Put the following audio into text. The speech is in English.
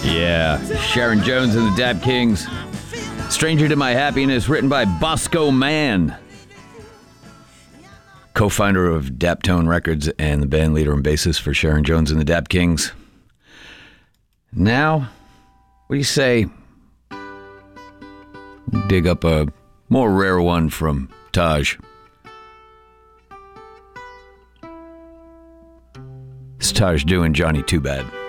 Yeah, Sharon Jones and the Dap Kings. Stranger to My Happiness, written by Bosco Mann, co-founder of Daptone Records and the band leader and bassist for Sharon Jones and the Dap Kings. Now, what do you say? Dig up a more rare one from Taj. It's Taj doing Johnny Too Bad.